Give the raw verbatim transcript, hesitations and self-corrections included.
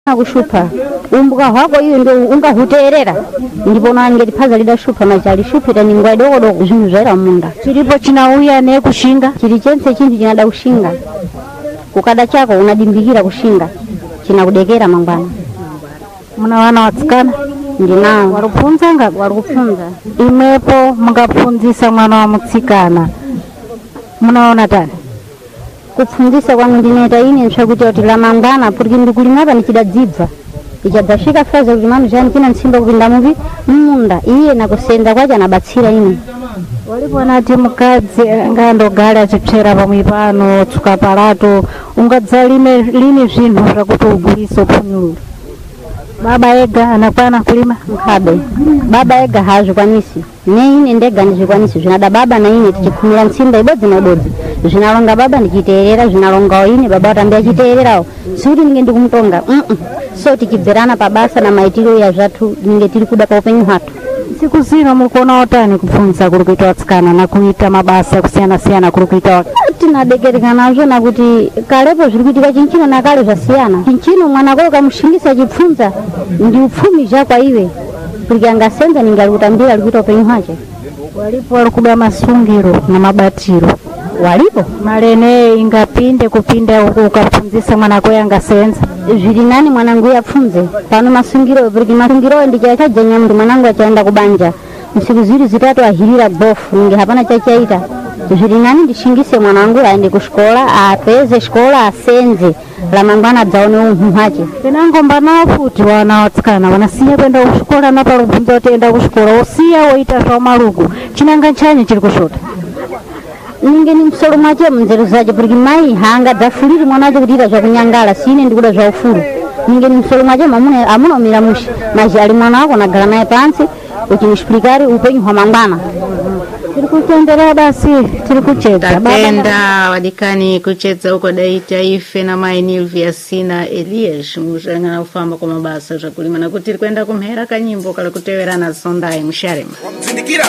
kushupa umbuka hwako iyo ndio ungahuterera ndipo nangeti phaza lidashupa machali shupira ningwa doko doko zvinhu zvaira munda chiripo chinauya nekushinga chiri chense chinhu chinada kushinga kukada chako unadimbikira kushinga chinakudekera mangwana. Muna wana watsikana ndinawo warikupfunza nga warikupfunza imwepo mungapfunzisa mwana wa mutsikana munaona tani kupfunzisa kwangu ndineta ine nsvakuti kuti la mangwana porque ndikulimapa nichidadzibva ichadzasvika faza kuti manu chani china nsimba kupinda muvi mumunda iye nakusenda kwacho anabatsira ine. Walipona ati mukadzi ngandogala achipsera pamwe pano tsuka palato ungadzalime lini zvinhu zvakuti ugulise upfunyulule. Baba ega anakwana kulima mkhabe baba ega hazvikwanisi ne ine ndega ndizvikwanisi zvinada baba na ine tichikhumira nsimba ibodzi naibodzi zvinalonga baba ndichiteerera zvinalongawo ine baba atambi achiteererawo sikuti ninge ndikumutonga mm -mm. So tichibverana pabasa na maitiro ya zvathu ninge tiri kuda pa upenyu hwathu. Siku zino mulikuona otani kupfunza kuri kuita watsikana na kuita mabasa akusiyana siyana kuri kuita tinadekereka nazvo nakuti kalepo zviri kuitika chinchino nakale zvasiyana chinchino mwana wako kamushingisa chipfunza ndi upfumi zvakwa iwe kuti angasenza ninge ali kutambira ali kuita upenyu hwache. Walipo walikuba masungiro na mabatiro walipo malene ingapinde kupinda ukapfunzisa mwana wako yangasenza zviri nani mwanangu yapfunze pano masungiro kuti masungiro ndichachajanya mndu mwanangu achaenda kubanja msiku ziri zitatu ahirira bofu ninge hapana chachaita zviri nani ndishingise mwanangu aende kushikola apeze shikola asenze la mangwana dzaone unhu hwache penangomba nawo futi wana watsikana wanasiya kuenda kushikola napalubvunza kuti enda kushikola usiya woita zvamaluku chinanga chani chiri kushota ninge ni msolo mwache munzeru zache porque mai hanga dzafuliri mwana wacho kuti ita zvakunyangala sine ndikuda zvaufuru ninge ni msolo mwache mamune amunomira mushi maji ali mwana wako nagara naye pansi uchimushiplikari upenyu hwa mangwana. Tiri kutenderera basi tiri kuchedza tatenda wadikani kuchedza uko daita ife na mai Nilvia Sina Elias muzvangana kufamba kwa mabasa zvakulima nakuti tiri kuenda kumhera kanyimbo kala kuteverana Sondai musharema.